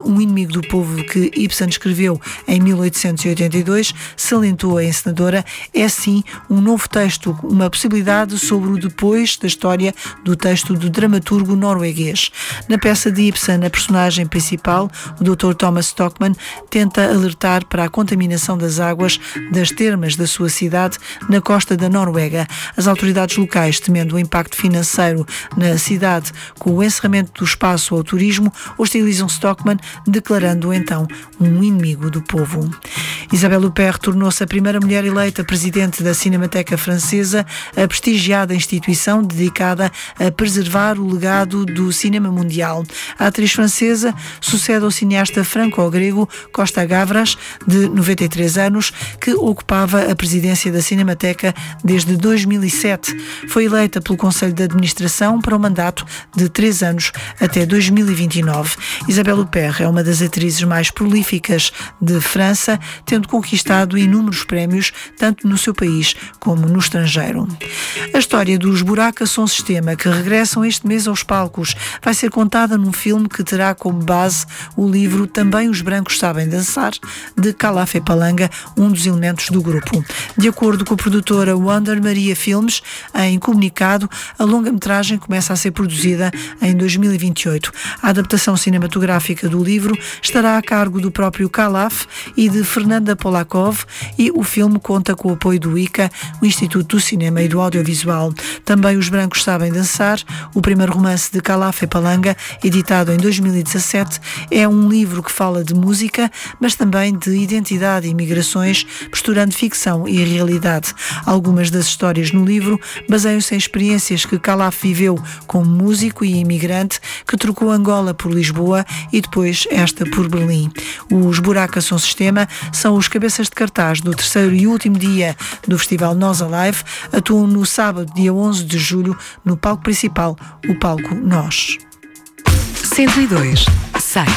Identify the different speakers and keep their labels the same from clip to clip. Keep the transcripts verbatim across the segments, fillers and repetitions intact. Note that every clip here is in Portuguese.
Speaker 1: Um Inimigo do Povo, que Ibsen escreveu em mil oitocentos e oitenta e dois, salientou a encenadora, é sim um novo texto, uma possibilidade sobre o depois da história do texto do dramaturgo norueguês. Na peça de Ibsen, a personagem principal, o doutor Thomas Stockman, tenta alertar para a contaminação das águas das termas da sua cidade na costa da Noruega. As autoridades locais, temendo o impacto financeiro na cidade com o encerramento do espaço ao turismo, hostilizam Stockman, declarando-o então um inimigo do povo. Isabelle Huppert tornou-se a primeira mulher eleita presidente da Cinemateca Francesa, a prestigiada instituição dedicada a preservar o legado do cinema mundial. A atriz francesa sucede ao cineasta franco-grego Costa Gavras, de noventa e três anos, que ocupava a presidência da Cinemateca desde dois mil e sete. Foi eleita pelo Conselho de Administração para um mandato de três anos até dois mil e vinte e nove. Isabelle Huppert é uma das atrizes mais prolíficas de França, tendo conquistado inúmeros prémios, tanto no seu país como no estrangeiro. A história dos Buraca Som Sistema, que regressam este mês aos palcos, vai ser contada num filme que terá como base o livro Também os Brancos Sabem Dançar, de Calafé Palanga, um dos elementos do grupo. De acordo com a produtora Wonder Maria Filmes, em comunicado, a longa-metragem começa a ser produzida em dois mil e vinte e oito. A adaptação cinematográfica do livro estará a cargo do próprio Calaf e de Fernanda Polakov, e o filme conta com o apoio do I C A, o Instituto do Cinema e do Audiovisual. Também os Brancos Sabem Dançar, o primeiro romance de Calafé Palanga, editado em dois mil e dezassete, é um livro que fala de música, mas também de identidade e migrações, misturando ficção e realidade. Algumas das histórias no livro baseiam-se em experiências que Calaf viveu como músico e imigrante, que trocou Angola por Lisboa e depois esta por Berlim. Os Buraca Som Sistema são os cabeças de cartaz do terceiro e último dia do Festival Nós Alive. Atuam no sábado, dia onze de julho, no palco principal, o palco Nós.
Speaker 2: cento e dois, seis.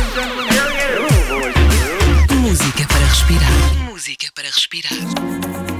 Speaker 2: Música para respirar. Música para respirar.